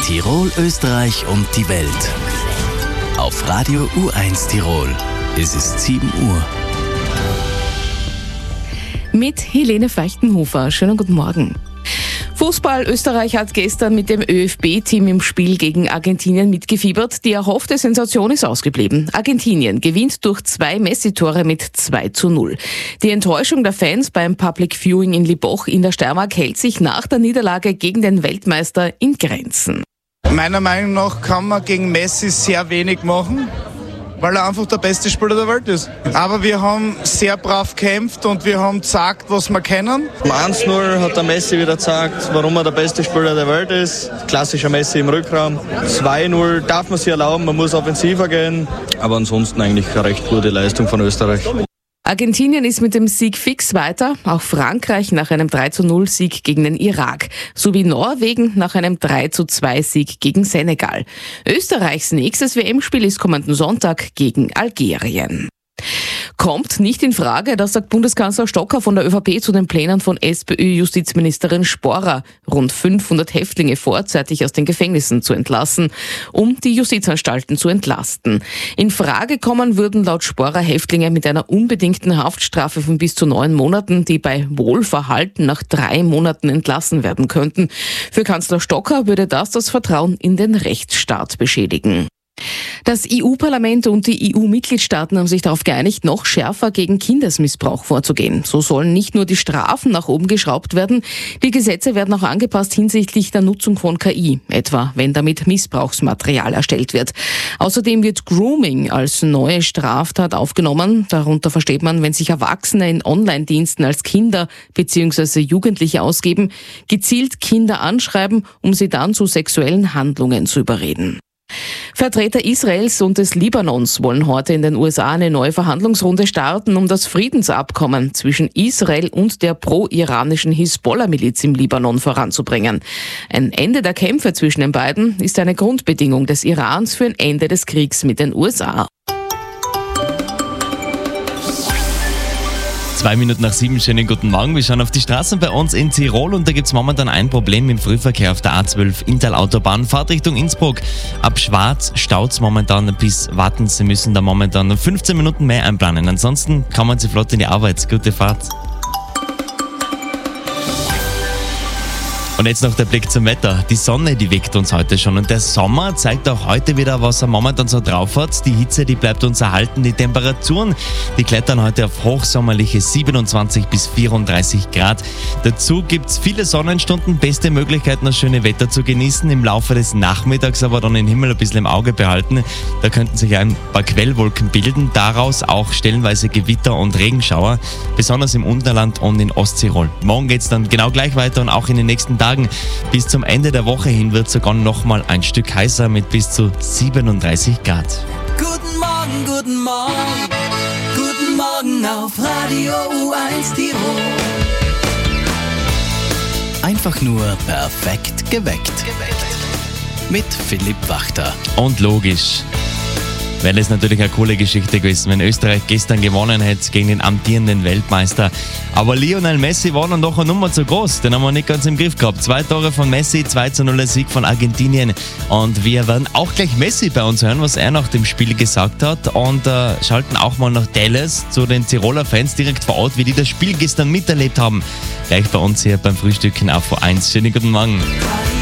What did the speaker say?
Tirol, Österreich und die Welt. Auf Radio U1 Tirol. Es ist 7 Uhr. Mit Helene Feichtenhofer. Schönen guten Morgen. Fußball Österreich hat gestern mit dem ÖFB-Team im Spiel gegen Argentinien mitgefiebert. Die erhoffte Sensation ist ausgeblieben. Argentinien gewinnt durch 2 Messi-Tore mit 2:0. Die Enttäuschung der Fans beim Public Viewing in Liboch in der Steiermark hält sich nach der Niederlage gegen den Weltmeister in Grenzen. Meiner Meinung nach kann man gegen Messi sehr wenig machen, weil er einfach der beste Spieler der Welt ist. Aber wir haben sehr brav gekämpft und wir haben gezeigt, was wir können. 1:0 hat der Messi wieder gezeigt, warum er der beste Spieler der Welt ist. Klassischer Messi im Rückraum. 2:0 darf man sich erlauben, man muss offensiver gehen. Aber ansonsten eigentlich eine recht gute Leistung von Österreich. Argentinien ist mit dem Sieg fix weiter, auch Frankreich nach einem 3:0-Sieg gegen den Irak, sowie Norwegen nach einem 3:2-Sieg gegen Senegal. Österreichs nächstes WM-Spiel ist kommenden Sonntag gegen Algerien. Kommt nicht in Frage, das sagt Bundeskanzler Stocker von der ÖVP zu den Plänen von SPÖ-Justizministerin Sporrer, rund 500 Häftlinge vorzeitig aus den Gefängnissen zu entlassen, um die Justizanstalten zu entlasten. In Frage kommen würden laut Sporrer Häftlinge mit einer unbedingten Haftstrafe von bis zu 9 Monaten, die bei Wohlverhalten nach 3 Monaten entlassen werden könnten. Für Kanzler Stocker würde das Vertrauen in den Rechtsstaat beschädigen. Das EU-Parlament und die EU-Mitgliedstaaten haben sich darauf geeinigt, noch schärfer gegen Kindesmissbrauch vorzugehen. So sollen nicht nur die Strafen nach oben geschraubt werden, die Gesetze werden auch angepasst hinsichtlich der Nutzung von KI, etwa wenn damit Missbrauchsmaterial erstellt wird. Außerdem wird Grooming als neue Straftat aufgenommen. Darunter versteht man, wenn sich Erwachsene in Online-Diensten als Kinder bzw. Jugendliche ausgeben, gezielt Kinder anschreiben, um sie dann zu sexuellen Handlungen zu überreden. Vertreter Israels und des Libanons wollen heute in den USA eine neue Verhandlungsrunde starten, um das Friedensabkommen zwischen Israel und der pro-iranischen Hisbollah-Miliz im Libanon voranzubringen. Ein Ende der Kämpfe zwischen den beiden ist eine Grundbedingung des Irans für ein Ende des Kriegs mit den USA. 2 Minuten nach 7, schönen guten Morgen. Wir schauen auf die Straßen bei uns in Tirol und da gibt es momentan ein Problem im Frühverkehr auf der A12 Inntal-Autobahn, Fahrtrichtung Innsbruck. Ab Schwarz staut es momentan bis Warten. Sie müssen da momentan 15 Minuten mehr einplanen. Ansonsten kommen Sie flott in die Arbeit. Gute Fahrt. Und jetzt noch der Blick zum Wetter. Die Sonne, die weckt uns heute schon und der Sommer zeigt auch heute wieder, was er momentan so drauf hat. Die Hitze, die bleibt uns erhalten. Die Temperaturen, die klettern heute auf hochsommerliche 27 bis 34 Grad. Dazu gibt's viele Sonnenstunden, beste Möglichkeiten, das schöne Wetter zu genießen. Im Laufe des Nachmittags aber dann den Himmel ein bisschen im Auge behalten. Da könnten sich ein paar Quellwolken bilden. Daraus auch stellenweise Gewitter und Regenschauer, besonders im Unterland und in Osttirol. Morgen geht's dann genau gleich weiter und auch in den nächsten Tagen. Bis zum Ende der Woche hin wird sogar noch mal ein Stück heißer mit bis zu 37 Grad. Guten Morgen, guten Morgen, guten Morgen auf Radio U1 Tirol. Einfach nur perfekt geweckt. Mit Philipp Wachter. Und logisch wäre es natürlich eine coole Geschichte gewesen, wenn Österreich gestern gewonnen hätte gegen den amtierenden Weltmeister. Aber Lionel Messi war dann doch eine Nummer zu groß. Den haben wir nicht ganz im Griff gehabt. 2 Tore von Messi, 2:0 Sieg von Argentinien. Und wir werden auch gleich Messi bei uns hören, was er nach dem Spiel gesagt hat. Und schalten auch mal nach Dallas zu den Tiroler Fans direkt vor Ort, wie die das Spiel gestern miterlebt haben. Gleich bei uns hier beim Frühstücken auf U1. Schönen guten Morgen.